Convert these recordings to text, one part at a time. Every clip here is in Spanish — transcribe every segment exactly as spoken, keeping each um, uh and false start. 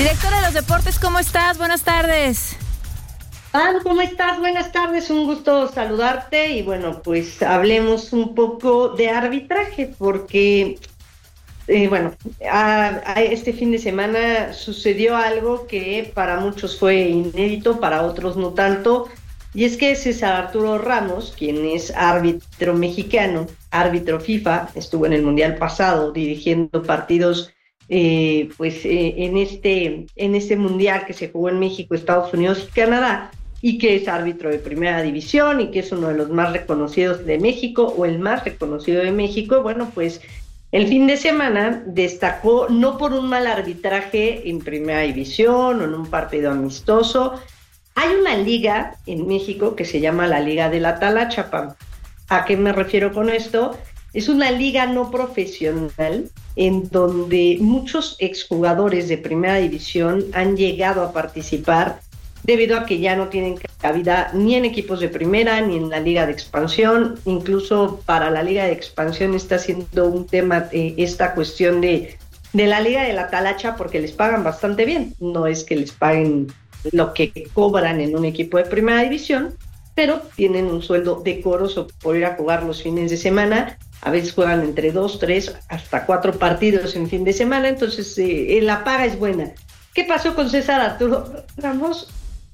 Directora de los deportes, ¿cómo estás? Buenas tardes. Ah, ¿cómo estás? Buenas tardes, un gusto saludarte y bueno, pues hablemos un poco de arbitraje porque, eh, bueno, a, a este fin de semana sucedió algo que para muchos fue inédito, para otros no tanto, y es que César Arturo Ramos, quien es árbitro mexicano, árbitro FIFA, estuvo en el Mundial pasado dirigiendo partidos eh, pues eh, en este en este Mundial que se jugó en México, Estados Unidos y Canadá, y que es árbitro de primera división y que es uno de los más reconocidos de México o el más reconocido de México. Bueno, pues el fin de semana destacó no por un mal arbitraje en primera división o en un partido amistoso. Hay una liga en México que se llama la Liga de la Talacha, Pam. ¿A qué me refiero con esto? Es una liga no profesional en donde muchos exjugadores de primera división han llegado a participar debido a que ya no tienen cabida ni en equipos de primera ni en la liga de expansión. Incluso para la liga de expansión está siendo un tema eh, esta cuestión de, de la Liga de la Talacha, porque les pagan bastante bien. No es que les paguen lo que cobran en un equipo de primera división, pero tienen un sueldo decoroso por ir a jugar los fines de semana. A veces juegan entre dos, tres, hasta cuatro partidos en fin de semana, entonces eh, la paga es buena. ¿Qué pasó con César Arturo Ramos?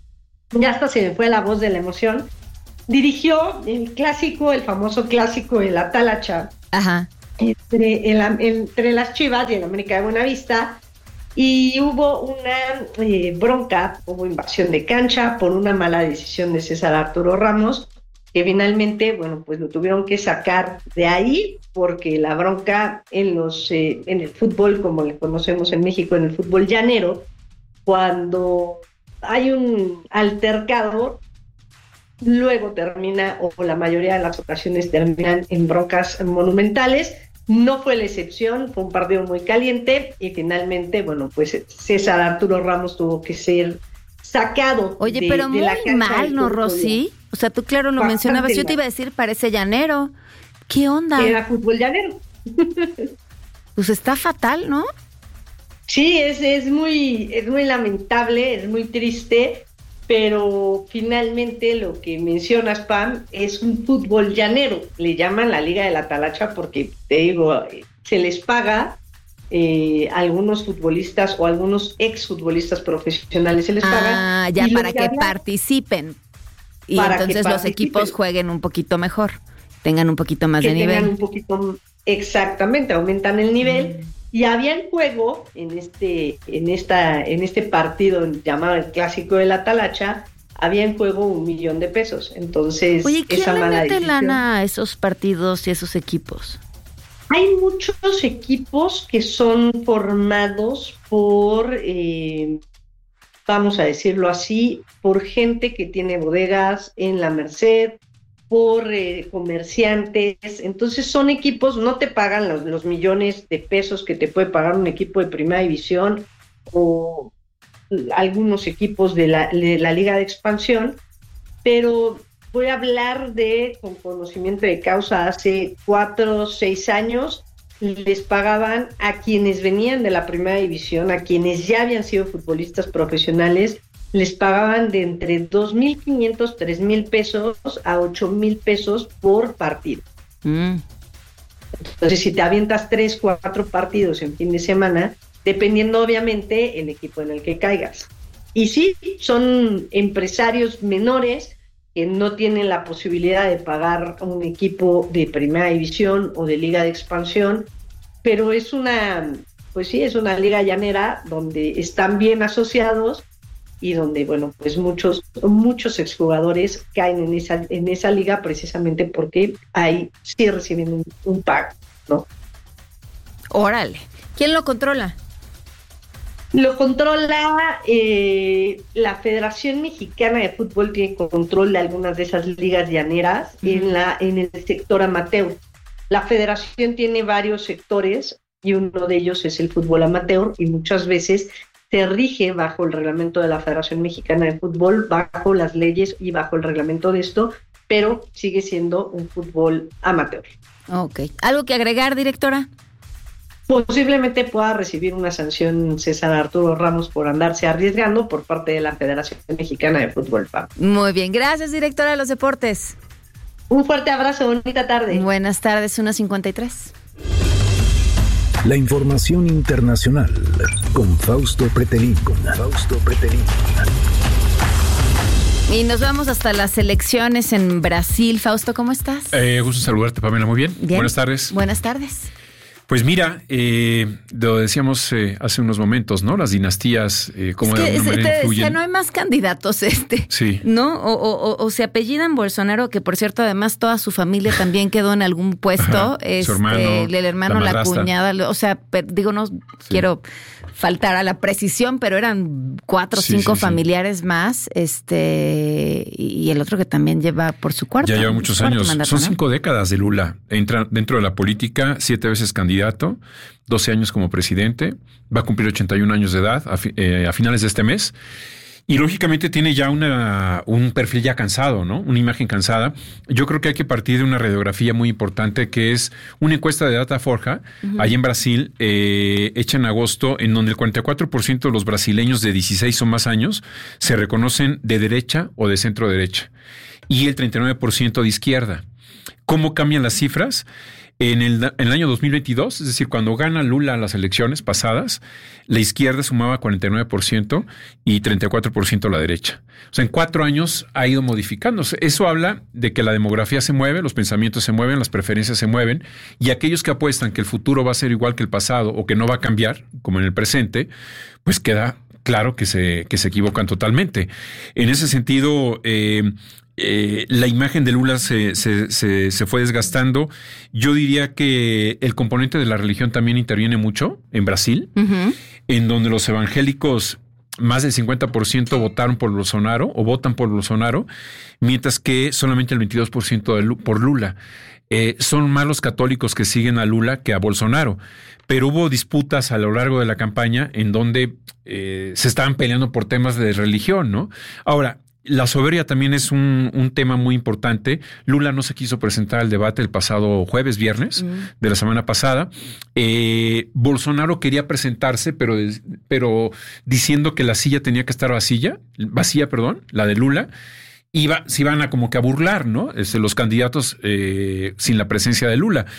Ya hasta se me fue la voz de la emoción. Dirigió el clásico, el famoso clásico de la Talacha, Ajá. Entre, el, entre las Chivas y el América de Buenavista, y hubo una eh, bronca, hubo invasión de cancha por una mala decisión de César Arturo Ramos, que finalmente, bueno, pues lo tuvieron que sacar de ahí, porque la bronca en los eh, en el fútbol, como le conocemos en México, en el fútbol llanero, cuando hay un altercado, luego termina, o la mayoría de las ocasiones terminan en broncas monumentales. No fue la excepción, fue un partido muy caliente y finalmente, bueno, pues César Arturo Ramos tuvo que ser sacado. Oye, de, pero de muy la cancha mal, ¿no, Rosy? O sea, tú claro lo Bastante mencionabas, yo te mal. iba a decir, parece llanero. ¿Qué onda? Era fútbol llanero. Pues está fatal, ¿no? Sí, es, es, muy, es muy lamentable, es muy triste, pero finalmente lo que mencionas, Pam, es un fútbol llanero. Le llaman la Liga de la Talacha porque, te digo, se les paga eh, a algunos futbolistas o a algunos exfutbolistas profesionales, se les ah, paga. Ah, ya, para que, habla, participen. Y para entonces los equipos jueguen un poquito mejor, tengan un poquito más que de nivel. tengan un poquito, exactamente, aumentan el nivel. Mm. Y había en juego en este, en esta, en este partido llamado el Clásico de la Talacha, había en juego un millón de pesos. Entonces, oye, ¿quién esa le mala mete decisión, lana a esos partidos y esos equipos? Hay muchos equipos que son formados por, eh, vamos a decirlo así, por gente que tiene bodegas en la Merced, por eh, comerciantes. Entonces son equipos, no te pagan los, los millones de pesos que te puede pagar un equipo de primera división o algunos equipos de la, de la Liga de Expansión, pero voy a hablar de, con conocimiento de causa, hace cuatro o seis años les pagaban a quienes venían de la primera división, a quienes ya habían sido futbolistas profesionales, les pagaban de entre dos mil quinientos, tres mil pesos a ocho mil pesos por partido. Mm. Entonces, si te avientas tres, cuatro partidos en fin de semana, dependiendo obviamente el equipo en el que caigas. Y sí, son empresarios menores que no tienen la posibilidad de pagar a un equipo de primera división o de liga de expansión, pero es una, pues sí, es una liga llanera donde están bien asociados y donde, bueno, pues muchos muchos exjugadores caen en esa en esa liga precisamente porque ahí sí reciben un, un pago, ¿no? Órale. ¿Quién lo controla? Lo controla eh, la Federación Mexicana de Fútbol, tiene control de algunas de esas ligas llaneras uh-huh. en la en el sector amateur. La federación tiene varios sectores y uno de ellos es el fútbol amateur y muchas veces se rige bajo el reglamento de la Federación Mexicana de Fútbol, bajo las leyes y bajo el reglamento de esto, pero sigue siendo un fútbol amateur. Ok. ¿Algo que agregar, directora? posiblemente pueda recibir una sanción César Arturo Ramos por andarse arriesgando por parte de la Federación Mexicana de Fútbol. Pablo. Muy bien, gracias, directora de los deportes. Un fuerte abrazo, bonita tarde. Buenas tardes, una cincuenta y tres. La información internacional con Fausto Pretelín. Con Fausto Pretelín. Y nos vamos hasta las elecciones en Brasil. Fausto, ¿cómo estás? Eh, gusto saludarte, Pamela. Muy bien. bien. Buenas tardes. Buenas tardes. Pues mira, eh, lo decíamos eh, hace unos momentos, ¿no? Las dinastías, eh, cómo es que, de alguna manera te influyen. decía, no hay más candidatos, este. Sí. ¿No? O, o, o se apellidan Bolsonaro, que por cierto, además toda su familia también quedó en algún puesto. Ajá, este, su hermano, el hermano, la la, madrastra. cuñada, o sea, per, digo, no sí. quiero faltar a la precisión, pero eran cuatro o Sí, cinco sí, familiares sí. más, este, y el otro que también lleva por su cuarto. Ya lleva muchos años. Mandato, Son ¿no? cinco décadas de Lula. Entra dentro de la política, siete veces candidato, doce años como presidente, va a cumplir ochenta y un años de edad a, fi, eh, a finales de este mes. Y lógicamente tiene ya una, un perfil ya cansado, ¿no? Una imagen cansada. Yo creo que hay que partir de una radiografía muy importante que es una encuesta de Dataforja, uh-huh. allá en Brasil, eh, hecha en agosto, en donde el cuarenta y cuatro por ciento de los brasileños de dieciséis o más años se reconocen de derecha o de centro derecha y el treinta y nueve por ciento de izquierda. ¿Cómo cambian las cifras? En el, en el año dos mil veintidós, es decir, cuando gana Lula las elecciones pasadas, la izquierda sumaba cuarenta y nueve por ciento y treinta y cuatro por ciento la derecha. O sea, en cuatro años ha ido modificándose. Eso habla de que la demografía se mueve, los pensamientos se mueven, las preferencias se mueven, y aquellos que apuestan que el futuro va a ser igual que el pasado o que no va a cambiar, como en el presente, pues queda claro que se, que se equivocan totalmente. En ese sentido, eh, Eh, la imagen de Lula se, se, se, se fue desgastando. Yo diría que el componente de la religión también interviene mucho en Brasil, uh-huh. en donde los evangélicos, más del cincuenta por ciento votaron por Bolsonaro o votan por Bolsonaro, mientras que solamente el veintidós por ciento de, por Lula. Eh, son más los católicos que siguen a Lula que a Bolsonaro. Pero hubo disputas a lo largo de la campaña en donde eh, se estaban peleando por temas de religión, ¿no? Ahora, la soberbia también es un, un tema muy importante. Lula no se quiso presentar al debate el pasado jueves, viernes mm. de la semana pasada. Eh, Bolsonaro quería presentarse, pero, pero diciendo que la silla tenía que estar vacía, vacía, perdón, la de Lula. Iba, se iban a como que a burlar, ¿no? Este, los candidatos eh, sin la presencia de Lula.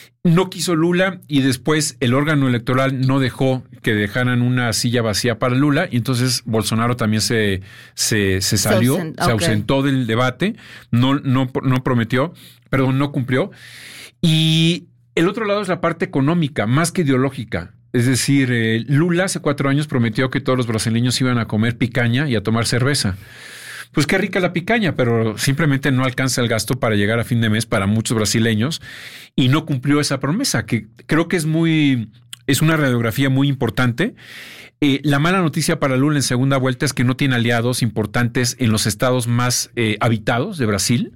No quiso Lula y después el órgano electoral no dejó que dejaran una silla vacía para Lula y entonces Bolsonaro también se, se, se salió, se, ausen- se ausentó okay. del debate, no, no, no prometió, perdón, no cumplió. Y el otro lado es la parte económica, más que ideológica. Es decir, eh, Lula hace cuatro años prometió que todos los brasileños iban a comer picaña y a tomar cerveza. Pues qué rica la picaña, pero simplemente no alcanza el gasto para llegar a fin de mes para muchos brasileños y no cumplió esa promesa, que creo que es muy, es una radiografía muy importante. Eh, la mala noticia para Lula en segunda vuelta es que no tiene aliados importantes en los estados más eh, habitados de Brasil.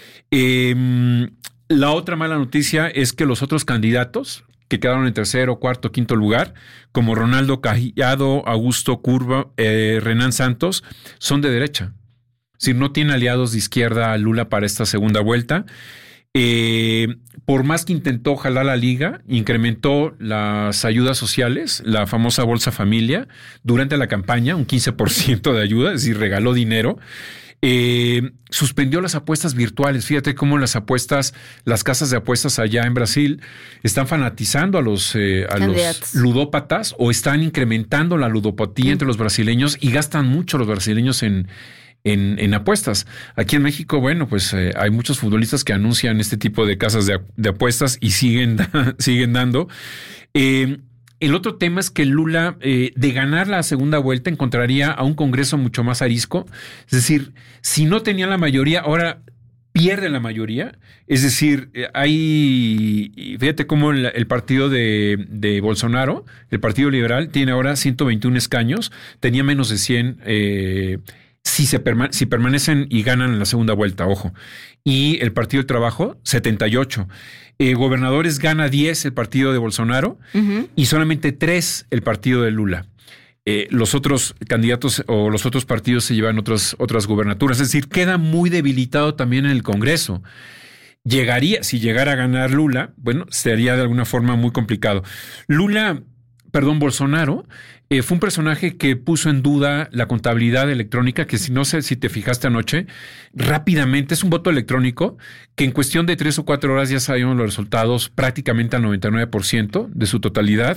Eh, la otra mala noticia es que los otros candidatos que quedaron en tercero, cuarto, quinto lugar, como Ronaldo Cajado, Augusto Curva, eh, Renan Santos, son de derecha. Es decir, no tiene aliados de izquierda a Lula para esta segunda vuelta. Eh, por más que intentó jalar la liga, incrementó las ayudas sociales, la famosa Bolsa Familia, durante la campaña, un quince por ciento de ayuda, es decir, regaló dinero. Eh, suspendió las apuestas virtuales. Fíjate cómo las apuestas, las casas de apuestas allá en Brasil están fanatizando a los, eh, a los ludópatas o están incrementando la ludopatía mm. entre los brasileños y gastan mucho los brasileños en En, en apuestas. Aquí en México, bueno, pues eh, hay muchos futbolistas que anuncian este tipo de casas de, de apuestas y siguen, siguen dando. Eh, el otro tema es que Lula, eh, de ganar la segunda vuelta, encontraría a un Congreso mucho más arisco. Es decir, si no tenía la mayoría, ahora pierde la mayoría. Es decir, eh, hay, fíjate cómo el, el partido de, de Bolsonaro, el Partido Liberal, tiene ahora ciento veintiún escaños, tenía menos de cien eh, Si, se perma- si permanecen y ganan en la segunda vuelta, ojo. Y el Partido del Trabajo, setenta y ocho. Eh, gobernadores gana diez el partido de Bolsonaro uh-huh. y solamente tres el partido de Lula. Eh, los otros candidatos o los otros partidos se llevan otras, otras gubernaturas. Es decir, queda muy debilitado también en el Congreso. llegaría, si llegara a ganar Lula, bueno, sería de alguna forma muy complicado. Lula, perdón, Bolsonaro, eh, fue un personaje que puso en duda la contabilidad electrónica, que si no sé si te fijaste anoche, rápidamente es un voto electrónico que en cuestión de tres o cuatro horas ya sabíamos los resultados prácticamente al noventa y nueve por ciento de su totalidad.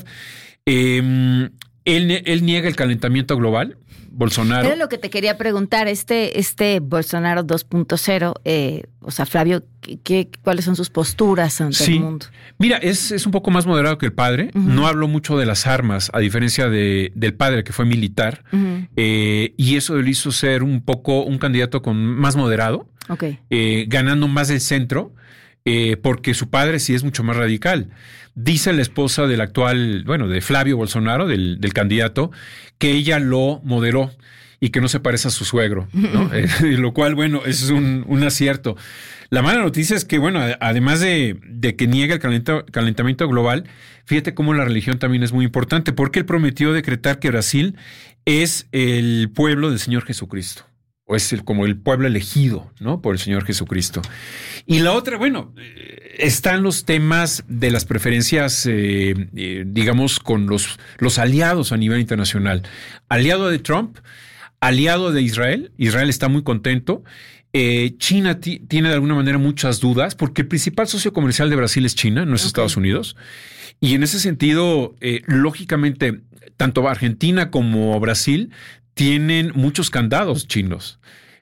Eh, él, él niega el calentamiento global. Bolsonaro. Era lo que te quería preguntar, este, este Bolsonaro dos punto cero, eh, o sea, Flavio, ¿qué, qué, ¿cuáles son sus posturas ante sí. el mundo? Mira, es, es un poco más moderado que el padre, uh-huh. no habló mucho de las armas, a diferencia de, del padre que fue militar, uh-huh. eh, y eso le hizo ser un poco un candidato con más moderado, okay. eh, ganando más del centro, eh, porque su padre sí es mucho más radical. Dice la esposa del actual, bueno, de Flavio Bolsonaro, del, del candidato, que ella lo moderó y que no se parece a su suegro, ¿no? eh, lo cual, bueno, es un, un acierto. La mala noticia es que, bueno, además de, de que niega el calenta, calentamiento global, fíjate cómo la religión también es muy importante, porque él prometió decretar que Brasil es el pueblo del Señor Jesucristo. O es el, como el pueblo elegido, ¿no? Por el Señor Jesucristo. Y la otra, bueno, están los temas de las preferencias, eh, eh, digamos, con los, los aliados a nivel internacional. Aliado de Trump, aliado de Israel. Israel está muy contento. Eh, China t- tiene de alguna manera muchas dudas, porque el principal socio comercial de Brasil es China, no es okay. Estados Unidos. Y en ese sentido, eh, lógicamente, tanto Argentina como Brasil tienen muchos candados chinos.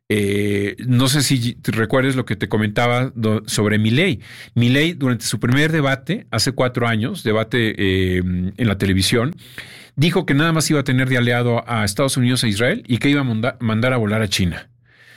Eh, no sé si te recuerdes lo que te comentaba do, sobre Milei. Milei, durante su primer debate, hace cuatro años, debate eh, en la televisión, dijo que nada más iba a tener de aliado a Estados Unidos e Israel y que iba a manda, mandar a volar a China.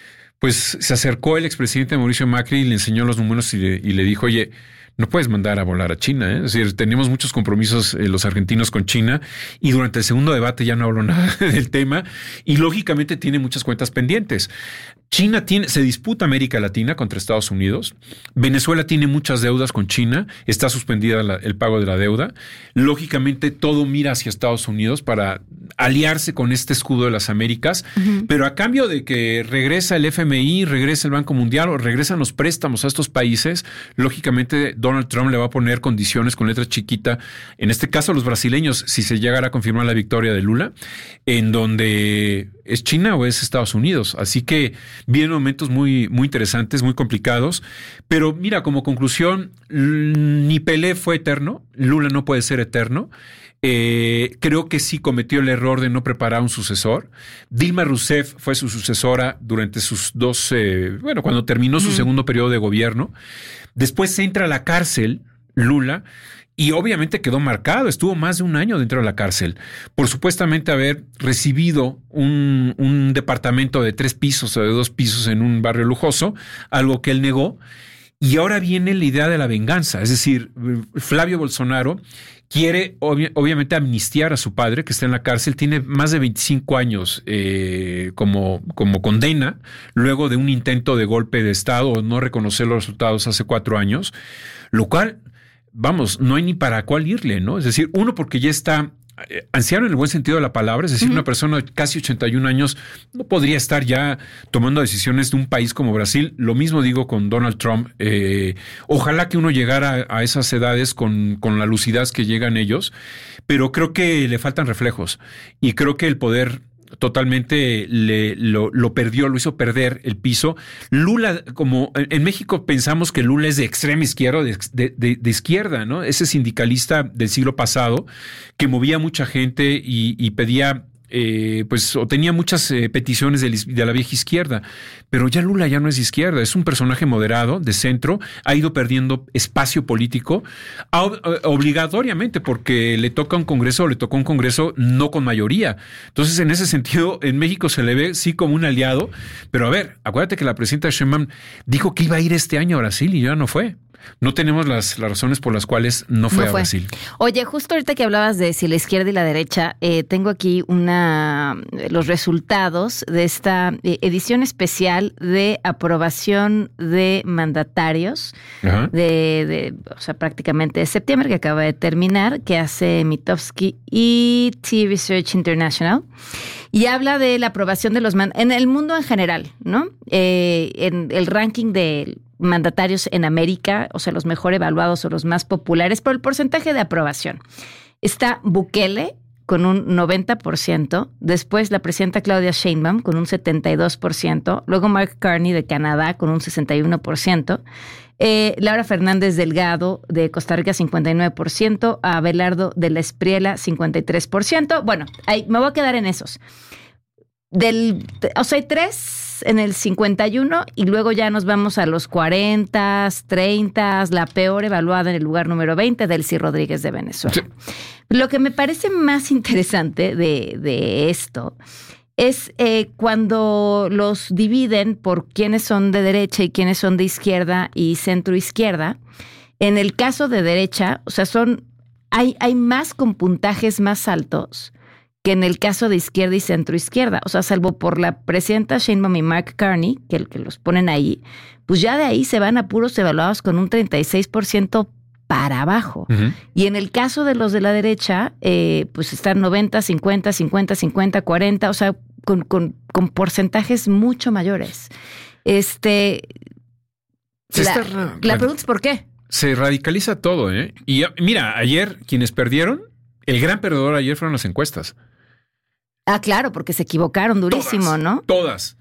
Pues se acercó el expresidente Mauricio Macri y le enseñó los números y le, y le dijo, oye, no puedes mandar a volar a China, ¿eh? Es decir, tenemos muchos compromisos eh, los argentinos con China y durante el segundo debate ya no habló nada del tema y lógicamente tiene muchas cuentas pendientes. China tiene, se disputa América Latina contra Estados Unidos. Venezuela tiene muchas deudas con China. Está suspendida la, el pago de la deuda. Lógicamente todo mira hacia Estados Unidos para aliarse con este escudo de las Américas, uh-huh. pero a cambio de que regresa el F M I, regresa el Banco Mundial o regresan los préstamos a estos países, lógicamente Donald Trump le va a poner condiciones con letra chiquita, en este caso a los brasileños, si se llegara a confirmar la victoria de Lula, en donde es China o es Estados Unidos. Así que vienen momentos muy, muy interesantes, muy complicados. Pero mira, como conclusión, ni Pelé fue eterno, Lula no puede ser eterno. Eh, creo que sí cometió el error de no preparar un sucesor. Dilma Rousseff fue su sucesora durante sus dos, eh, bueno, cuando terminó su mm. segundo periodo de gobierno. Después entra a la cárcel Lula y obviamente quedó marcado, estuvo más de un año dentro de la cárcel por supuestamente haber recibido un, un departamento de tres pisos o de dos pisos en un barrio lujoso, algo que él negó. Y ahora viene la idea de la venganza, es decir, Flavio Bolsonaro quiere obvi- obviamente amnistiar a su padre que está en la cárcel, tiene más de veinticinco años eh, como, como condena, luego de un intento de golpe de Estado o no reconocer los resultados hace cuatro años, lo cual, vamos, no hay ni para cuál irle, ¿no? Es decir, uno porque ya está anciano en el buen sentido de la palabra, es decir, uh-huh. una persona de casi ochenta y un años no podría estar ya tomando decisiones de un país como Brasil. Lo mismo digo con Donald Trump. Eh, ojalá que uno llegara a esas edades con, con la lucidez que llegan ellos, pero creo que le faltan reflejos y creo que el poder totalmente le, lo, lo perdió, lo hizo perder el piso. Lula, como en México pensamos que Lula es de extrema izquierda, de, de, de, de izquierda, ¿no? Ese sindicalista del siglo pasado que movía mucha gente y, y pedía, eh, pues, o tenía muchas eh, peticiones de, de la vieja izquierda. Pero ya Lula ya no es de izquierda, es un personaje moderado, de centro, ha ido perdiendo espacio político a, a, obligatoriamente porque le toca un congreso, le tocó un congreso no con mayoría. Entonces, en ese sentido, en México se le ve sí como un aliado, pero a ver, acuérdate que la presidenta Sheinbaum dijo que iba a ir este año a Brasil y ya no fue. No tenemos las, las razones por las cuales no fue, no fue a Brasil. Oye, justo ahorita que hablabas de si la izquierda y la derecha, eh, tengo aquí una los resultados de esta eh, edición especial de aprobación de mandatarios, de, de, o sea, prácticamente de septiembre, que acaba de terminar, que hace Mitofsky y T Research International. Y habla de la aprobación de los mandatarios en el mundo en general, ¿no? Eh, en el ranking de mandatarios en América, o sea, los mejor evaluados o los más populares, por el porcentaje de aprobación. Está Bukele con un noventa por ciento, después la presidenta Claudia Sheinbaum con un setenta y dos por ciento, luego Mark Carney de Canadá con un sesenta y uno por ciento, eh, Laura Fernández Delgado de Costa Rica cincuenta y nueve por ciento, Abelardo de la Espriella cincuenta y tres por ciento. Bueno, ahí me voy a quedar en esos. Del, o sea, hay tres en el cincuenta y uno y luego ya nos vamos a los cuarenta, treinta, la peor evaluada en el lugar número veinte, Delcy Rodríguez de Venezuela. Sí. Lo que me parece más interesante de, de esto es eh, cuando los dividen por quiénes son de derecha y quiénes son de izquierda y centro izquierda. En el caso de derecha, o sea, son hay, hay más con puntajes más altos que en el caso de izquierda y centro-izquierda. O sea, salvo por la presidenta Sheinbaum y Mark Carney, que, que los ponen ahí, pues ya de ahí se van a puros evaluados con un treinta y seis por ciento para abajo. Uh-huh. Y en el caso de los de la derecha, eh, pues están noventa, cincuenta, cincuenta, cincuenta, cuarenta, o sea, con, con, con porcentajes mucho mayores. Este, se la, está, la bueno, pregunta es ¿por qué? Se radicaliza todo, ¿eh? Y mira, ayer quienes perdieron, el gran perdedor ayer fueron las encuestas. Ah, claro, porque se equivocaron durísimo, todas, ¿no? Todas.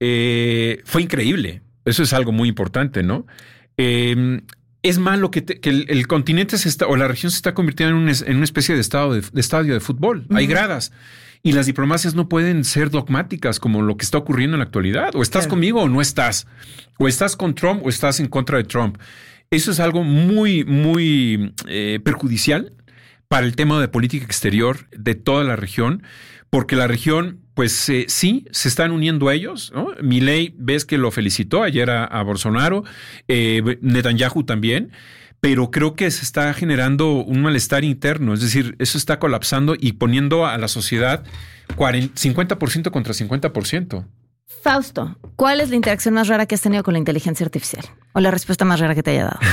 Eh, fue increíble. Eso es algo muy importante, ¿no? Eh, es malo que, te, que el, el continente se está, o la región se está convirtiendo en, un, en una especie de, estado de, de estadio de fútbol. Uh-huh. Hay gradas. Y las diplomacias no pueden ser dogmáticas como lo que está ocurriendo en la actualidad. O estás claro. conmigo o no estás. O estás con Trump o estás en contra de Trump. Eso es algo muy, muy eh, perjudicial para el tema de política exterior de toda la región, porque la región, pues eh, sí, se están uniendo a ellos, ¿no? Milei, ves que lo felicitó ayer a, a Bolsonaro, eh, Netanyahu también, pero creo que se está generando un malestar interno, es decir, eso está colapsando y poniendo a la sociedad cuarenta, cincuenta por ciento contra cincuenta por ciento. Fausto, ¿cuál es la interacción más rara que has tenido con la inteligencia artificial? ¿O la respuesta más rara que te haya dado?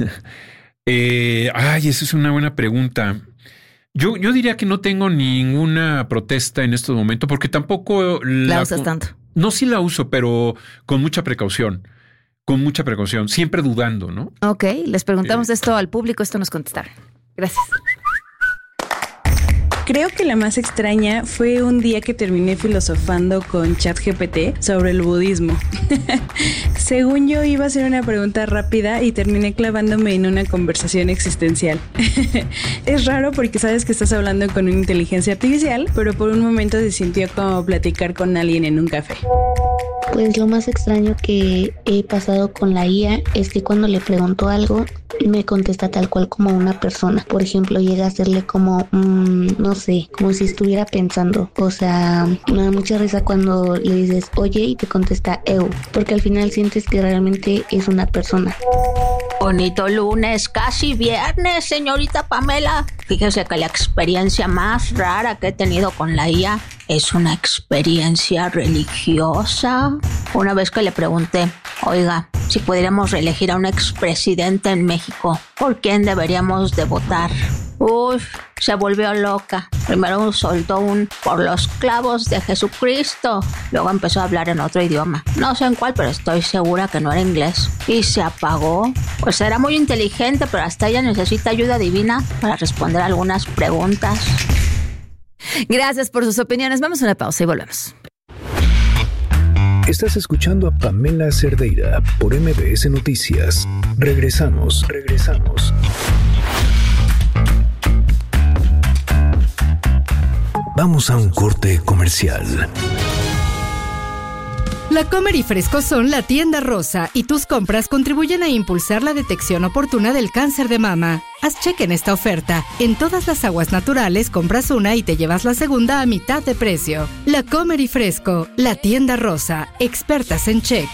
eh, ay, esa es una buena pregunta. Yo, yo diría que no tengo ninguna protesta en estos momentos porque tampoco la, la usas tanto. No, sí la uso, pero con mucha precaución, con mucha precaución, siempre dudando, ¿no? Ok, les preguntamos eh. esto al público, esto nos contestaron. Gracias. Creo que la más extraña fue un día que terminé filosofando con ChatGPT sobre el budismo. Según yo iba a hacer una pregunta rápida y terminé clavándome en una conversación existencial. Es raro porque sabes que estás hablando con una inteligencia artificial, pero por un momento se sintió como platicar con alguien en un café. Pues lo más extraño que he pasado con la I A es que cuando le pregunto algo, me contesta tal cual como una persona. Por ejemplo, llega a hacerle como, mmm, no sé, como si estuviera pensando. O sea, me da mucha risa cuando le dices, oye, y te contesta, eu, porque al final sientes que realmente es una persona. Bonito lunes, casi viernes, señorita Pamela. Fíjese que la experiencia más rara que he tenido con la I A es una experiencia religiosa. Una vez que le pregunté, oiga, si pudiéramos reelegir a un expresidente en México, ¿por quién deberíamos de votar? Uy, se volvió loca. Primero soltó un por los clavos de Jesucristo. Luego empezó a hablar en otro idioma. No sé en cuál, pero estoy segura que no era inglés. Y se apagó. Pues era muy inteligente, pero hasta ella necesita ayuda divina para responder algunas preguntas. Gracias por sus opiniones. Vamos a una pausa y volvemos. Estás escuchando a Pamela Cerdeira por M B S Noticias. Regresamos, regresamos. Vamos a un corte comercial. La Comer y Fresco son la tienda rosa y tus compras contribuyen a impulsar la detección oportuna del cáncer de mama. Haz cheque en esta oferta. En todas las aguas naturales compras una y te llevas la segunda a mitad de precio. La Comer y Fresco, la tienda rosa, expertas en check.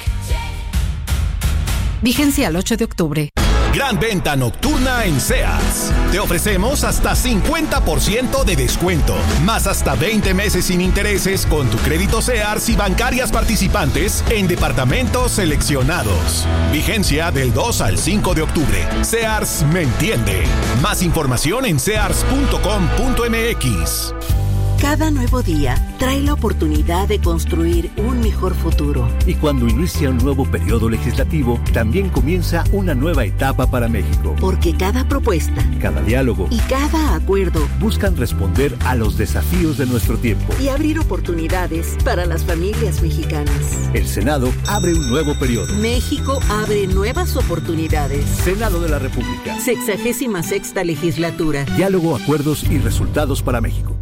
Vigencia al ocho de octubre. Gran venta nocturna en Sears. Te ofrecemos hasta cincuenta por ciento de descuento, más hasta veinte meses sin intereses con tu crédito Sears y bancarias participantes en departamentos seleccionados. Vigencia del dos al cinco de octubre. Sears me entiende. Más información en sears punto com punto m x. Cada nuevo día trae la oportunidad de construir un mejor futuro. Y cuando inicia un nuevo periodo legislativo, también comienza una nueva etapa para México. Porque cada propuesta, cada diálogo y cada acuerdo buscan responder a los desafíos de nuestro tiempo y abrir oportunidades para las familias mexicanas. El Senado abre un nuevo periodo. México abre nuevas oportunidades. Senado de la República. Sexagésima sexta legislatura. Diálogo, acuerdos y resultados para México.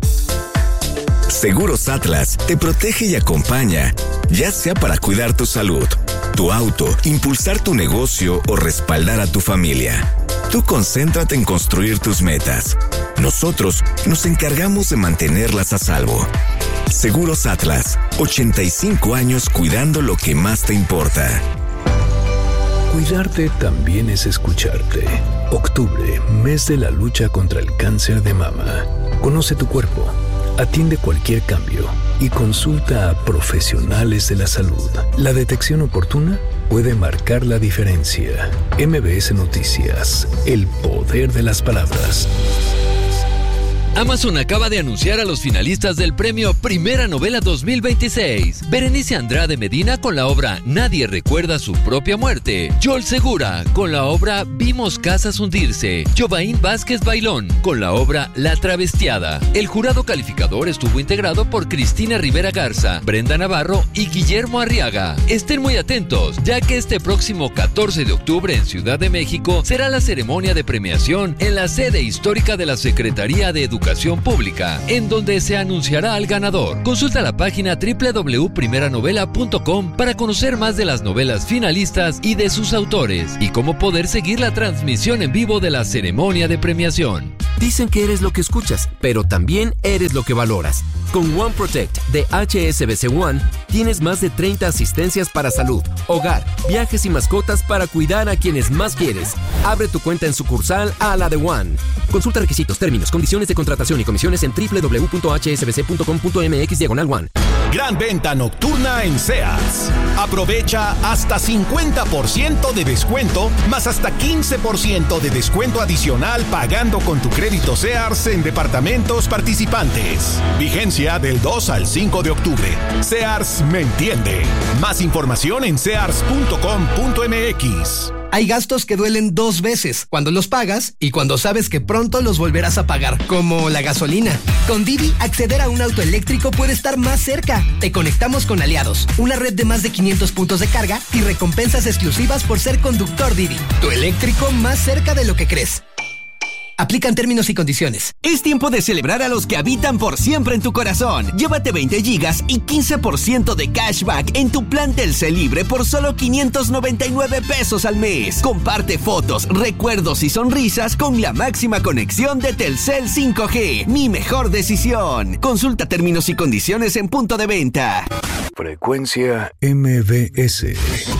Seguros Atlas te protege y acompaña, ya sea para cuidar tu salud, tu auto, impulsar tu negocio o respaldar a tu familia. Tú concéntrate en construir tus metas. Nosotros nos encargamos de mantenerlas a salvo. Seguros Atlas, ochenta y cinco años cuidando lo que más te importa. Cuidarte también es escucharte. Octubre, mes de la lucha contra el cáncer de mama. Conoce tu cuerpo, atiende cualquier cambio y consulta a profesionales de la salud. La detección oportuna puede marcar la diferencia. M B S Noticias, el poder de las palabras. Amazon acaba de anunciar a los finalistas del premio Primera Novela dos mil veintiséis. Berenice Andrade Medina con la obra Nadie recuerda su propia muerte. Joel Segura con la obra Vimos casas hundirse. Jovaín Vázquez Bailón con la obra La travestiada. El jurado calificador estuvo integrado por Cristina Rivera Garza, Brenda Navarro y Guillermo Arriaga. Estén muy atentos, ya que este próximo catorce de octubre en Ciudad de México será la ceremonia de premiación en la sede histórica de la Secretaría de Educación Pública, en donde se anunciará al ganador. Consulta la página doble u doble u doble u punto primera novela punto com para conocer más de las novelas finalistas y de sus autores, y cómo poder seguir la transmisión en vivo de la ceremonia de premiación. Dicen que eres lo que escuchas, pero también eres lo que valoras. Con One Protect de H S B C One tienes más de treinta asistencias para salud, hogar, viajes y mascotas para cuidar a quienes más quieres. Abre tu cuenta en sucursal a la de One. Consulta requisitos, términos, condiciones de contratación y comisiones en doble u doble u doble u punto h s b c punto com punto m x diagonal One. Gran venta nocturna en Sears. Aprovecha hasta cincuenta por ciento de descuento, más hasta quince por ciento de descuento adicional pagando con tu crédito Sears en departamentos participantes. Vigencia del dos al cinco de octubre. Sears me entiende. Más información en sears punto com punto m x. Hay gastos que duelen dos veces, cuando los pagas y cuando sabes que pronto los volverás a pagar, como la gasolina. Con Didi, acceder a un auto eléctrico puede estar más cerca. Te conectamos con Aliados, una red de más de quinientos puntos de carga y recompensas exclusivas por ser conductor Didi. Tu eléctrico más cerca de lo que crees. Aplican términos y condiciones. Es tiempo de celebrar a los que habitan por siempre en tu corazón. Llévate veinte gigas y quince por ciento de cashback en tu plan Telcel Libre por solo quinientos noventa y nueve pesos al mes. Comparte fotos, recuerdos y sonrisas con la máxima conexión de Telcel cinco G. Mi mejor decisión. Consulta términos y condiciones en punto de venta. Frecuencia M B S.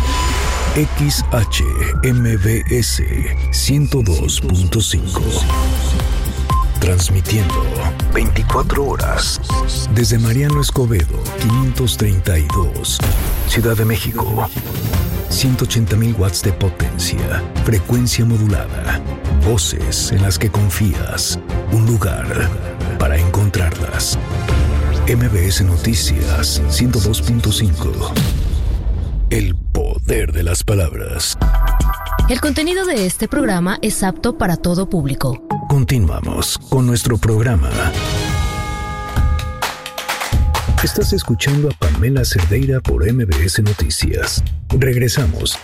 X H M B S ciento dos punto cinco. Transmitiendo veinticuatro horas desde Mariano Escobedo quinientos treinta y dos, Ciudad de México. ciento ochenta mil watts de potencia, frecuencia modulada, voces en las que confías, un lugar para encontrarlas. M B S Noticias ciento dos punto cinco. El poder de las palabras. El contenido de este programa es apto para todo público. Continuamos con nuestro programa. Estás escuchando a Pamela Cerdeira por M B S Noticias. Regresamos.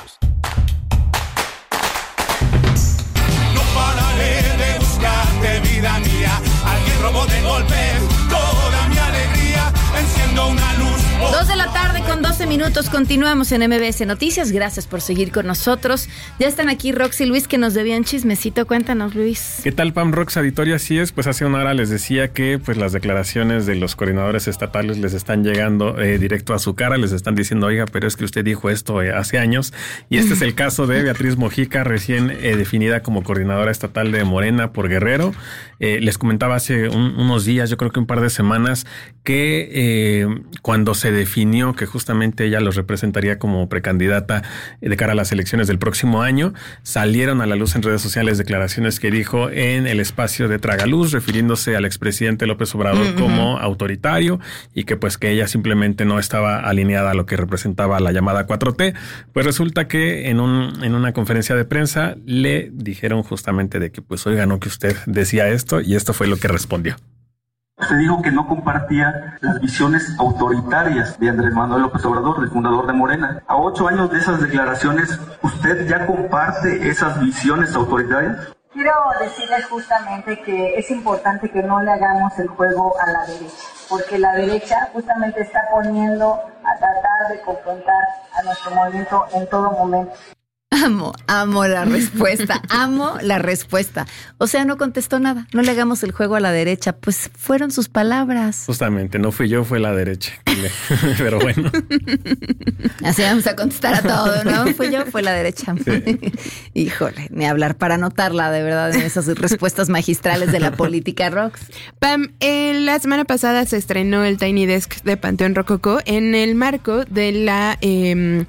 No pararé de buscarte, vida mía. Alguien robó de golpe toda mi alegría. Enciendo una luz. Dos de la tarde con doce minutos, continuamos en M B S Noticias, gracias por seguir con nosotros. Ya están aquí Rox y Luis que nos debían chismecito, cuéntanos Luis. ¿Qué tal Pam? Rox, auditorio, así es, pues hace una hora les decía que pues las declaraciones de los coordinadores estatales les están llegando eh, directo a su cara, les están diciendo, oiga, pero es que usted dijo esto eh, hace años, y este es el caso de Beatriz Mojica, recién eh, definida como coordinadora estatal de Morena por Guerrero. Eh, les comentaba hace un, unos días, yo creo que un par de semanas, que eh, cuando se define definió que justamente ella los representaría como precandidata de cara a las elecciones del próximo año. Salieron a la luz en redes sociales declaraciones que dijo en el espacio de Tragaluz, refiriéndose al expresidente López Obrador uh-huh. como autoritario y que pues que ella simplemente no estaba alineada a lo que representaba la llamada cuatro T. Pues resulta que en un en una conferencia de prensa le dijeron justamente de que pues oiga, no, que usted decía esto, y esto fue lo que respondió. Usted dijo que no compartía las visiones autoritarias de Andrés Manuel López Obrador, el fundador de Morena. A ocho años de esas declaraciones, ¿usted ya comparte esas visiones autoritarias? Quiero decirles justamente que es importante que no le hagamos el juego a la derecha, porque la derecha justamente está poniendo a tratar de confrontar a nuestro movimiento en todo momento. Amo, amo la respuesta, amo la respuesta. O sea, no contestó nada, no le hagamos el juego a la derecha, pues fueron sus palabras. Justamente, no fui yo, fue la derecha. Pero bueno. Así vamos a contestar a todo, ¿no? Fui yo, fue la derecha. Sí. Híjole, ni hablar para anotarla, de verdad, en esas respuestas magistrales de la política, Rox. Pam, eh, la semana pasada se estrenó el Tiny Desk de Panteón Rococó en el marco de la... Eh,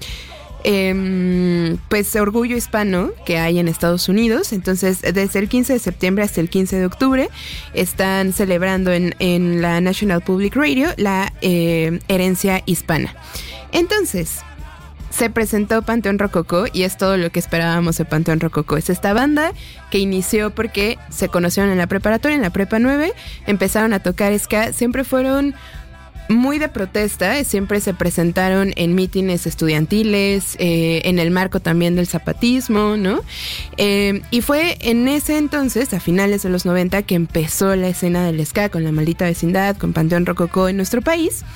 Eh, pues orgullo hispano que hay en Estados Unidos. Entonces, desde el quince de septiembre hasta el quince de octubre están celebrando en, en la National Public Radio la eh, herencia hispana. Entonces, se presentó Panteón Rococó y es todo lo que esperábamos de Panteón Rococó. Es esta banda que inició porque se conocieron en la preparatoria, en la prepa nueve, empezaron a tocar ska, siempre fueron muy de protesta, siempre se presentaron en mítines estudiantiles, eh, en el marco también del zapatismo, ¿no? Eh, y fue en ese entonces, a finales de los noventa, que empezó la escena del ska con La Maldita Vecindad, con Panteón Rococó en nuestro país.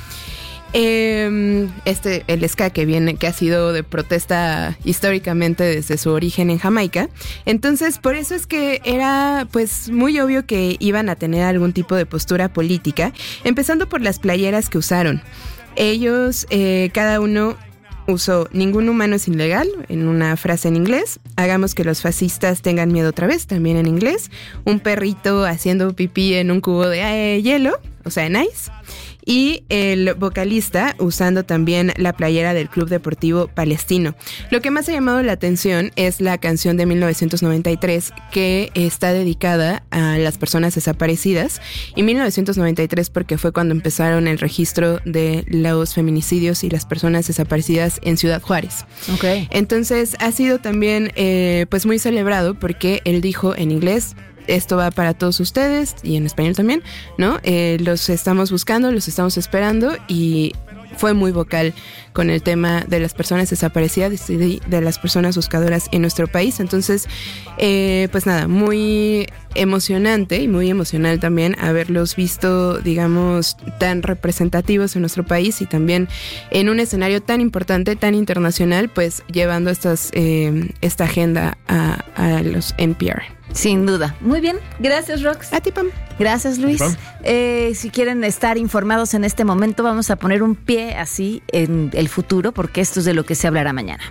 Eh, este, el ska que viene, que ha sido de protesta históricamente desde su origen en Jamaica. Entonces, por eso es que era pues muy obvio que iban a tener algún tipo de postura política, empezando por las playeras que usaron. Ellos, eh, cada uno usó "ningún humano es ilegal" en una frase en inglés, "hagamos que los fascistas tengan miedo otra vez", también en inglés, un perrito haciendo pipí en un cubo de eh, hielo, o sea, en ice, y el vocalista usando también la playera del Club Deportivo Palestino. Lo que más ha llamado la atención es la canción de mil novecientos noventa y tres que está dedicada a las personas desaparecidas, y mil novecientos noventa y tres porque fue cuando empezaron el registro de los feminicidios y las personas desaparecidas en Ciudad Juárez. Okay. Entonces ha sido también eh, pues muy celebrado porque él dijo en inglés: esto va para todos ustedes, y en español también, ¿no? Eh, los estamos buscando, los estamos esperando, y fue muy vocal con el tema de las personas desaparecidas y de las personas buscadoras en nuestro país. Entonces, eh, pues nada, muy emocionante y muy emocional también haberlos visto, digamos, tan representativos en nuestro país y también en un escenario tan importante, tan internacional, pues llevando estas eh, esta agenda a, a los N P R. Sin duda. Muy bien. Gracias, Rox. A ti, Pam. Gracias, Luis. Eh, si quieren estar informados en este momento, vamos a poner un pie así en el futuro, porque esto es de lo que se hablará mañana.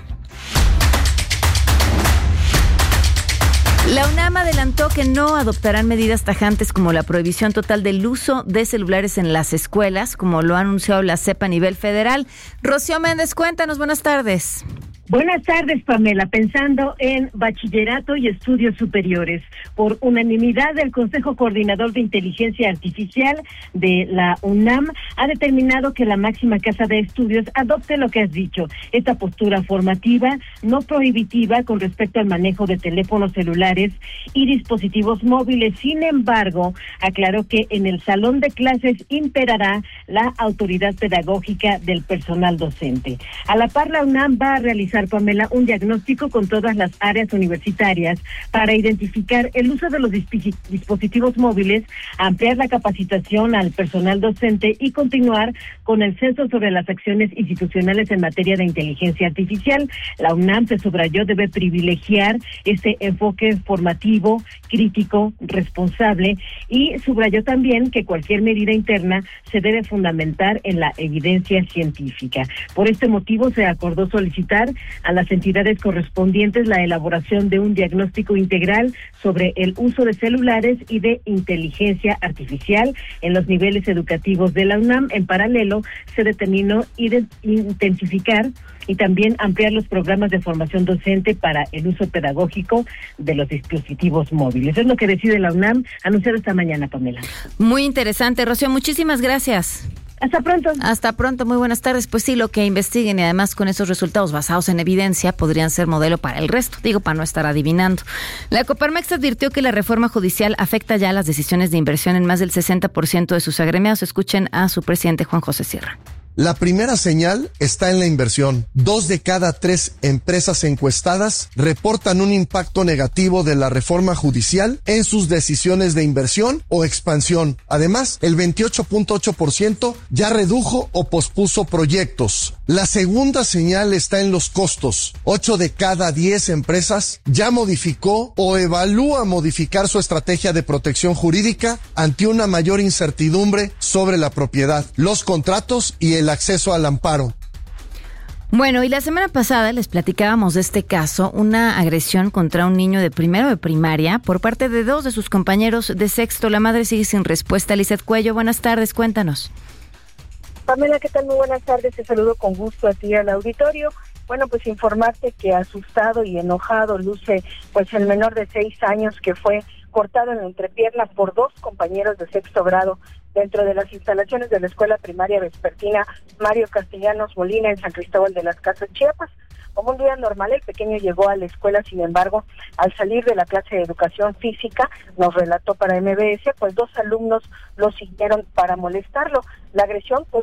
La UNAM adelantó que no adoptarán medidas tajantes como la prohibición total del uso de celulares en las escuelas, como lo ha anunciado la C E P a nivel federal. Rocío Méndez, cuéntanos, buenas tardes. Buenas tardes, Pamela. Pensando en bachillerato y estudios superiores, por unanimidad del Consejo Coordinador de Inteligencia Artificial de la UNAM ha determinado que la máxima casa de estudios adopte lo que has dicho, esta postura formativa no prohibitiva con respecto al manejo de teléfonos celulares y dispositivos móviles. Sin embargo, aclaró que en el salón de clases imperará la autoridad pedagógica del personal docente. A la par, la UNAM va a realizar, Pamela, un diagnóstico con todas las áreas universitarias para identificar el uso de los dispositivos móviles, ampliar la capacitación al personal docente y continuar con el censo sobre las acciones institucionales en materia de inteligencia artificial. La UNAM, se subrayó, debe privilegiar este enfoque formativo, crítico, responsable, y subrayó también que cualquier medida interna se debe fundamentar en la evidencia científica. Por este motivo se acordó solicitar a las entidades correspondientes la elaboración de un diagnóstico integral sobre el uso de celulares y de inteligencia artificial en los niveles educativos de la UNAM. En paralelo, se determinó intensificar y también ampliar los programas de formación docente para el uso pedagógico de los dispositivos móviles. Es lo que decide la UNAM, anunciado esta mañana, Pamela. Muy interesante, Rocío, muchísimas gracias. Hasta pronto. Hasta pronto, muy buenas tardes. Pues sí, lo que investiguen y además con esos resultados basados en evidencia podrían ser modelo para el resto, digo, para no estar adivinando. La Coparmex advirtió que la reforma judicial afecta ya las decisiones de inversión en más del sesenta por ciento de sus agremiados. Escuchen a su presidente Juan José Sierra. La primera señal está en la inversión. Dos de cada tres empresas encuestadas reportan un impacto negativo de la reforma judicial en sus decisiones de inversión o expansión. Además, el veintiocho punto ocho por ciento ya redujo o pospuso proyectos. La segunda señal está en los costos. Ocho de cada diez empresas ya modificó o evalúa modificar su estrategia de protección jurídica ante una mayor incertidumbre sobre la propiedad, los contratos y el acceso al amparo. Bueno, y la semana pasada les platicábamos de este caso, una agresión contra un niño de primero de primaria por parte de dos de sus compañeros de sexto. La madre sigue sin respuesta. Lizeth Cuello, buenas tardes, cuéntanos. Pamela, ¿qué tal? Muy buenas tardes, te saludo con gusto a ti al auditorio. Bueno, pues informarte que asustado y enojado luce pues el menor de seis años que fue cortado en la entrepierna por dos compañeros de sexto grado dentro de las instalaciones de la escuela primaria vespertina Mario Castellanos Molina en San Cristóbal de las Casas, Chiapas. Como un día normal, el pequeño llegó a la escuela, sin embargo, al salir de la clase de educación física, nos relató para M B S, pues dos alumnos lo siguieron para molestarlo. La agresión, pues,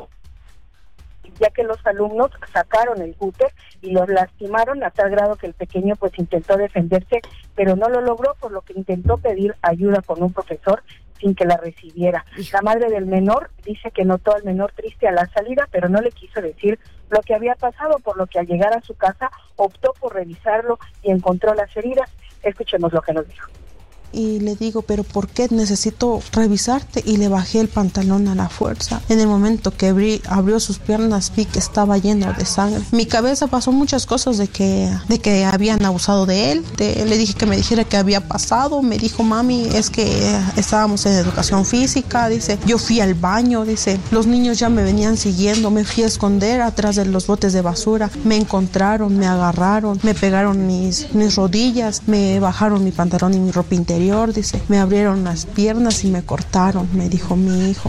ya que los alumnos sacaron el cúter y los lastimaron a tal grado que el pequeño pues intentó defenderse, pero no lo logró, por lo que intentó pedir ayuda con un profesor sin que la recibiera. La madre del menor dice que notó al menor triste a la salida, pero no le quiso decir lo que había pasado, por lo que al llegar a su casa optó por revisarlo y encontró las heridas. Escuchemos lo que nos dijo. Y le digo, pero ¿por qué necesito revisarte? Y le bajé el pantalón a la fuerza. En el momento que abrí, abrió sus piernas, vi que estaba lleno de sangre. Mi cabeza pasó muchas cosas de que, de que habían abusado de él. De, le dije que me dijera qué había pasado. Me dijo, mami, es que estábamos en educación física. Dice, yo fui al baño. Dice, los niños ya me venían siguiendo. Me fui a esconder atrás de los botes de basura. Me encontraron, me agarraron, me pegaron mis, mis rodillas, me bajaron mi pantalón y mi ropa interior. Dice, me abrieron las piernas y me cortaron, me dijo mi hijo.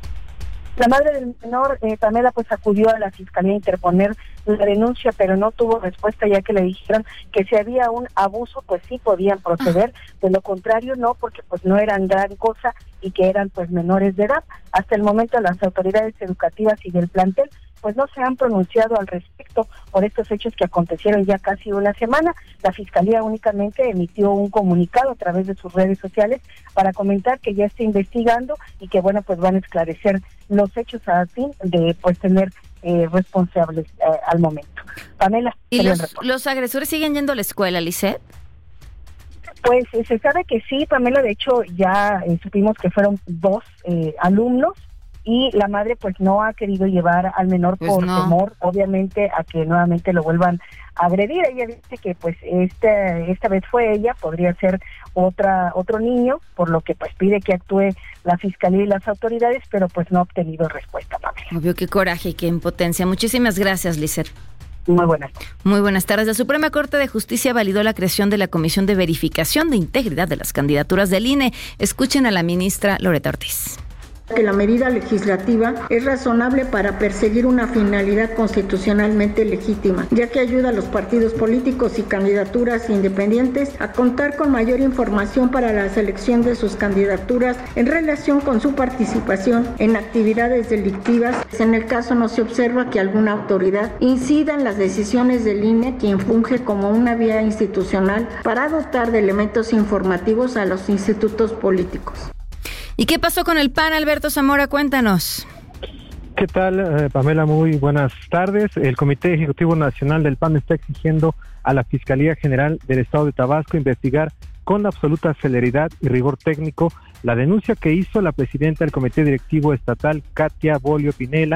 La madre del menor, eh, Pamela, pues acudió a la fiscalía a interponer la denuncia, pero no tuvo respuesta, ya que le dijeron que si había un abuso, pues sí podían proceder, de lo contrario no, porque pues no eran gran cosa y que eran pues menores de edad. Hasta el momento las autoridades educativas y del plantel pues no se han pronunciado al respecto por estos hechos que acontecieron ya casi una semana. La Fiscalía únicamente emitió un comunicado a través de sus redes sociales para comentar que ya está investigando y que bueno, pues van a esclarecer los hechos a fin de pues tener eh, responsables eh, al momento. Pamela. ¿Y los, los agresores siguen yendo a la escuela, Lizeth? Pues eh, se sabe que sí, Pamela, de hecho ya eh, supimos que fueron dos eh, alumnos, y la madre pues no ha querido llevar al menor pues por no. temor, obviamente, a que nuevamente lo vuelvan a agredir. Ella dice que pues este esta vez fue ella, podría ser otra otro niño, por lo que pues pide que actúe la fiscalía y las autoridades, pero pues no ha obtenido respuesta, Pamela. Obvio, qué coraje y qué impotencia. Muchísimas gracias, Lizeth. Muy buenas. Muy buenas tardes. La Suprema Corte de Justicia validó la creación de la Comisión de Verificación de Integridad de las Candidaturas del I N E. Escuchen a la ministra Loreta Ortiz. Que la medida legislativa es razonable para perseguir una finalidad constitucionalmente legítima, ya que ayuda a los partidos políticos y candidaturas independientes a contar con mayor información para la selección de sus candidaturas en relación con su participación en actividades delictivas. En el caso no se observa que alguna autoridad incida en las decisiones del I N E, quien funge como una vía institucional para dotar de elementos informativos a los institutos políticos. ¿Y qué pasó con el P A N, Alberto Zamora? Cuéntanos. ¿Qué tal, eh, Pamela? Muy buenas tardes. El Comité Ejecutivo Nacional del P A N está exigiendo a la Fiscalía General del Estado de Tabasco investigar con absoluta celeridad y rigor técnico la denuncia que hizo la presidenta del Comité Directivo Estatal, Katia Bolio Pinela,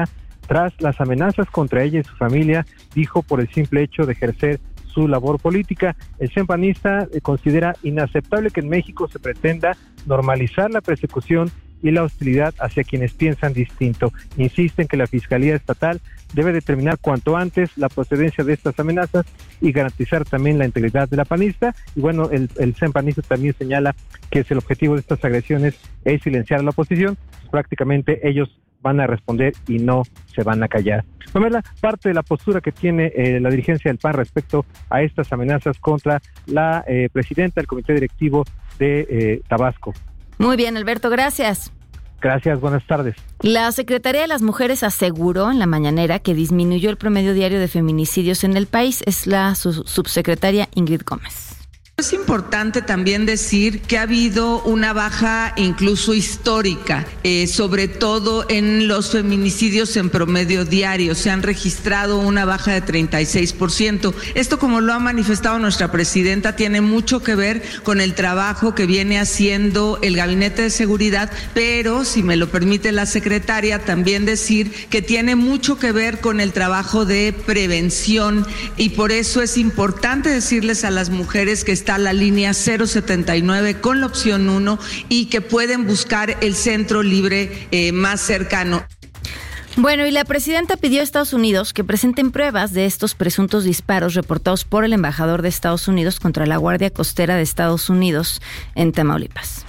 tras las amenazas contra ella y su familia, dijo, por el simple hecho de ejercer su labor política. El C E M panista considera inaceptable que en México se pretenda normalizar la persecución y la hostilidad hacia quienes piensan distinto. Insisten que la Fiscalía Estatal debe determinar cuanto antes la procedencia de estas amenazas y garantizar también la integridad de la panista. Y bueno, el, el C E M panista también señala que es el objetivo de estas agresiones es silenciar a la oposición. Pues prácticamente ellos van a responder y no se van a callar. Pamela, parte de la postura que tiene eh, la dirigencia del P A N respecto a estas amenazas contra la eh, presidenta del comité directivo de eh, Tabasco. Muy bien, Alberto, gracias. Gracias, buenas tardes. La Secretaría de las Mujeres aseguró en la mañanera que disminuyó el promedio diario de feminicidios en el país. Es la su- subsecretaria Ingrid Gómez. Es importante también decir que ha habido una baja incluso histórica, eh, sobre todo en los feminicidios en promedio diario. Se han registrado una baja de treinta y seis por ciento. Esto, como lo ha manifestado nuestra presidenta, tiene mucho que ver con el trabajo que viene haciendo el Gabinete de Seguridad, pero, si me lo permite la secretaria, también decir que tiene mucho que ver con el trabajo de prevención, y por eso es importante decirles a las mujeres que está la línea cero setenta y nueve con la opción uno y que pueden buscar el centro libre eh, más cercano. Bueno, y la presidenta pidió a Estados Unidos que presenten pruebas de estos presuntos disparos reportados por el embajador de Estados Unidos contra la Guardia Costera de Estados Unidos en Tamaulipas.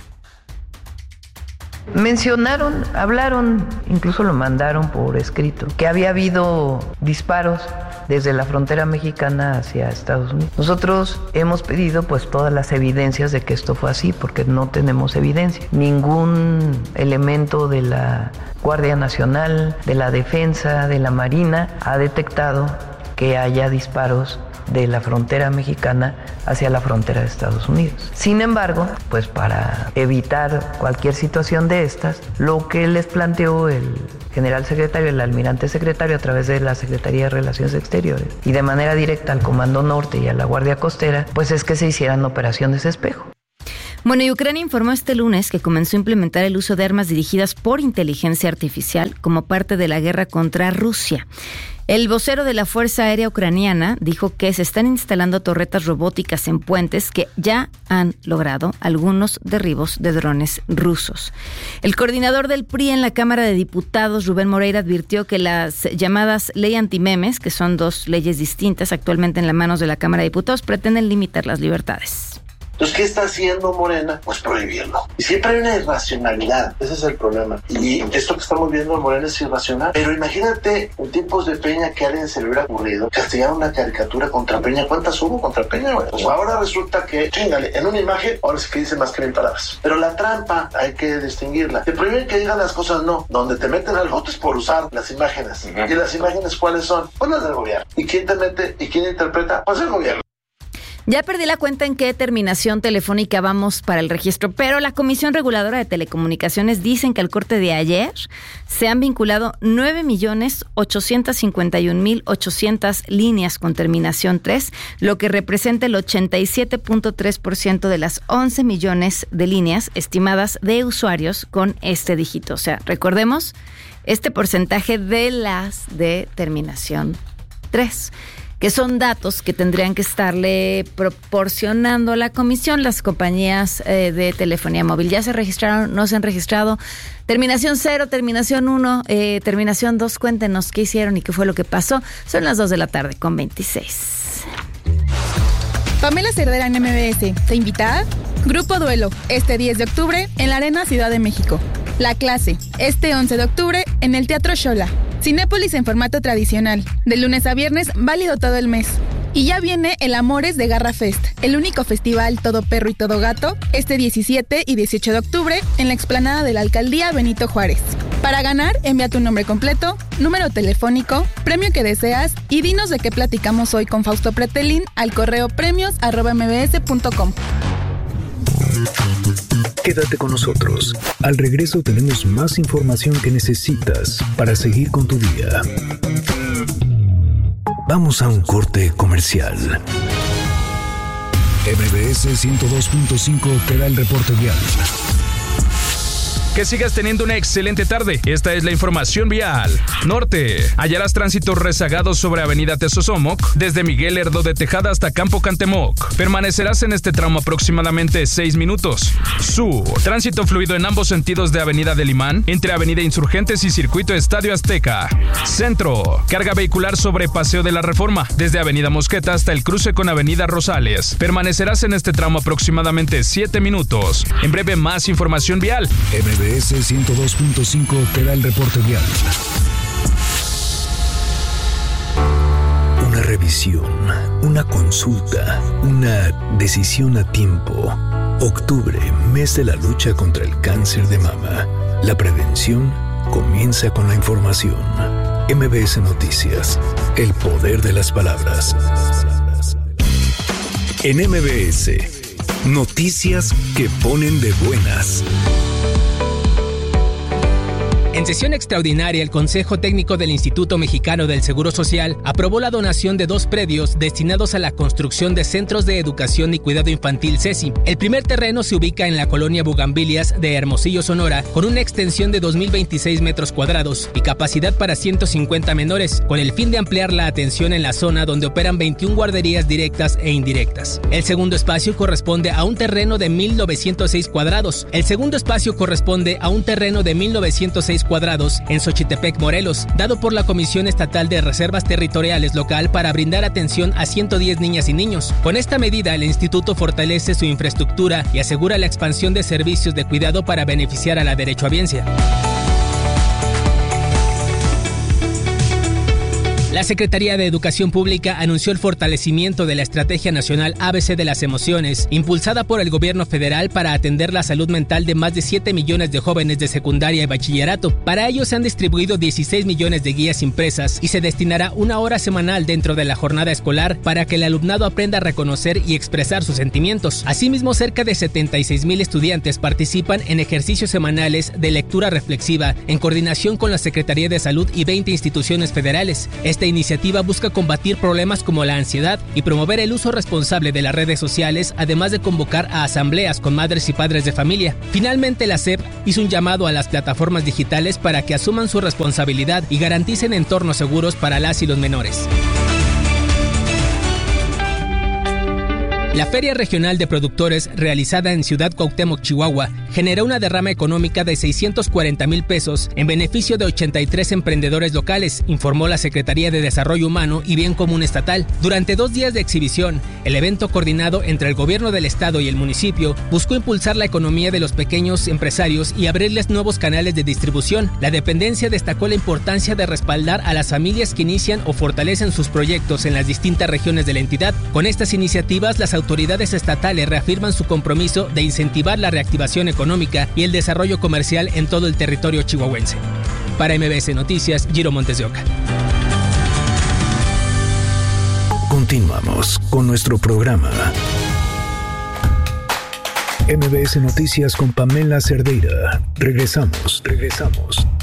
Mencionaron, hablaron, incluso lo mandaron por escrito, que había habido disparos desde la frontera mexicana hacia Estados Unidos. Nosotros hemos pedido pues todas las evidencias de que esto fue así, porque no tenemos evidencia. Ningún elemento de la Guardia Nacional, de la Defensa, de la Marina ha detectado que haya disparos de la frontera mexicana hacia la frontera de Estados Unidos. Sin embargo, pues para evitar cualquier situación de estas, lo que les planteó el general secretario, el almirante secretario, a través de la Secretaría de Relaciones Exteriores y de manera directa al Comando Norte y a la Guardia Costera, pues es que se hicieran operaciones espejo. Bueno, y Ucrania informó este lunes que comenzó a implementar el uso de armas dirigidas por inteligencia artificial como parte de la guerra contra Rusia. El vocero de la Fuerza Aérea Ucraniana dijo que se están instalando torretas robóticas en puentes que ya han logrado algunos derribos de drones rusos. El coordinador del P R I en la Cámara de Diputados, Rubén Moreira, advirtió que las llamadas ley antimemes, que son dos leyes distintas actualmente en las manos de la Cámara de Diputados, pretenden limitar las libertades. Entonces, ¿qué está haciendo Morena? Pues prohibirlo. Y siempre hay una irracionalidad, ese es el problema. Y esto que estamos viendo en Morena es irracional. Pero imagínate, en tiempos de Peña, que a alguien se le hubiera ocurrido castigar una caricatura contra Peña. ¿Cuántas hubo contra Peña, güey? Pues ahora resulta que, chingale, en una imagen, ahora sí que dice más que mil palabras. Pero la trampa hay que distinguirla. Te prohíben que digan las cosas no. Donde te meten al voto es por usar las imágenes. Uh-huh. ¿Y las imágenes cuáles son? Pues las del gobierno. ¿Y quién te mete y quién interpreta? Pues el gobierno. Ya perdí la cuenta en qué terminación telefónica vamos para el registro, pero la Comisión Reguladora de Telecomunicaciones dicen que al corte de ayer se han vinculado nueve millones ochocientos cincuenta y un mil ochocientas líneas con terminación tres, lo que representa el ochenta y siete punto tres por ciento de las once millones de líneas estimadas de usuarios con este dígito. O sea, recordemos este porcentaje de las de terminación tres. Que son datos que tendrían que estarle proporcionando a la comisión las compañías eh, de telefonía móvil. ¿Ya se registraron? ¿No se han registrado? Terminación cero, terminación uno, eh, terminación dos, cuéntenos qué hicieron y qué fue lo que pasó. Son las dos de la tarde con veintiséis. Pamela Cerdeira en M B S. ¿Te invita? Grupo Duelo, este diez de octubre en la Arena Ciudad de México. La Clase, este once de octubre en el Teatro Xola. Cinépolis en formato tradicional, de lunes a viernes, válido todo el mes. Y ya viene el Amores de Garra Fest, el único festival todo perro y todo gato, este diecisiete y dieciocho de octubre en la explanada de la Alcaldía Benito Juárez. Para ganar, envía tu nombre completo, número telefónico, premio que deseas y dinos de qué platicamos hoy con Fausto Pretelín al correo premios arroba m b s punto com. Quédate con nosotros. Al regreso tenemos más información que necesitas para seguir con tu día. Vamos a un corte comercial. M B S ciento dos punto cinco te da el reporte vial. Que sigas teniendo una excelente tarde. Esta es la información vial. Norte. Hallarás tránsitos rezagados sobre Avenida Tezosomoc, desde Miguel Lerdo de Tejada hasta Campo Cantemoc. Permanecerás en este tramo aproximadamente seis minutos. Sur. Tránsito fluido en ambos sentidos de Avenida del Imán, entre Avenida Insurgentes y Circuito Estadio Azteca. Centro. Carga vehicular sobre Paseo de la Reforma, desde Avenida Mosqueta hasta el cruce con Avenida Rosales. Permanecerás en este tramo aproximadamente siete minutos. En breve, más información vial. M B S ciento dos punto cinco te da el reporte vial. Una revisión, una consulta, una decisión a tiempo. Octubre, mes de la lucha contra el cáncer de mama. La prevención comienza con la información. M B S Noticias, el poder de las palabras. En M B S, noticias que ponen de buenas. En sesión extraordinaria, el Consejo Técnico del Instituto Mexicano del Seguro Social aprobó la donación de dos predios destinados a la construcción de centros de educación y cuidado infantil CESI. El primer terreno se ubica en la colonia Bugambilias de Hermosillo, Sonora, con una extensión de dos mil veintiséis metros cuadrados y capacidad para ciento cincuenta menores, con el fin de ampliar la atención en la zona donde operan veintiuna guarderías directas e indirectas. El segundo espacio corresponde a un terreno de mil novecientos seis cuadrados. El segundo espacio corresponde a un terreno de mil novecientos seis cuadrados en Xochitepec, Morelos, dado por la Comisión Estatal de Reservas Territoriales local para brindar atención a ciento diez niñas y niños. Con esta medida, el instituto fortalece su infraestructura y asegura la expansión de servicios de cuidado para beneficiar a la derechohabiencia. La Secretaría de Educación Pública anunció el fortalecimiento de la Estrategia Nacional A B C de las Emociones, impulsada por el gobierno federal para atender la salud mental de más de siete millones de jóvenes de secundaria y bachillerato. Para ello se han distribuido dieciséis millones de guías impresas y se destinará una hora semanal dentro de la jornada escolar para que el alumnado aprenda a reconocer y expresar sus sentimientos. Asimismo, cerca de setenta y seis mil estudiantes participan en ejercicios semanales de lectura reflexiva en coordinación con la Secretaría de Salud y veinte instituciones federales. Este Esta iniciativa busca combatir problemas como la ansiedad y promover el uso responsable de las redes sociales, además de convocar a asambleas con madres y padres de familia. Finalmente, la S E P hizo un llamado a las plataformas digitales para que asuman su responsabilidad y garanticen entornos seguros para las y los menores. La Feria Regional de Productores, realizada en Ciudad Cuauhtémoc, Chihuahua, generó una derrama económica de seiscientos cuarenta mil pesos en beneficio de ochenta y tres emprendedores locales, informó la Secretaría de Desarrollo Humano y Bien Común Estatal. Durante dos días de exhibición, el evento coordinado entre el gobierno del estado y el municipio buscó impulsar la economía de los pequeños empresarios y abrirles nuevos canales de distribución. La dependencia destacó la importancia de respaldar a las familias que inician o fortalecen sus proyectos en las distintas regiones de la entidad. Con estas iniciativas, las autoridades autoridades estatales reafirman su compromiso de incentivar la reactivación económica y el desarrollo comercial en todo el territorio chihuahuense. Para M B S Noticias, Giro Montes de Oca. Continuamos con nuestro programa. M B S Noticias con Pamela Cerdeira. Regresamos, regresamos.